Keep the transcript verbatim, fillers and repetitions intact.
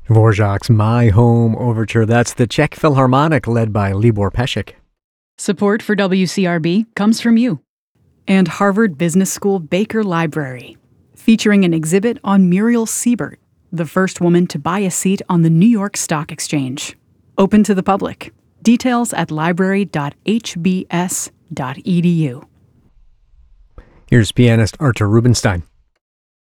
Dvorak's My Home Overture. That's the Czech Philharmonic led by Libor Pesek. Support for W C R B comes from you and Harvard Business School Baker Library, featuring an exhibit on Muriel Siebert, the first woman to buy a seat on the New York Stock Exchange. Open to the public. Details at library dot h b s dot e d u. Here's pianist Artur Rubinstein.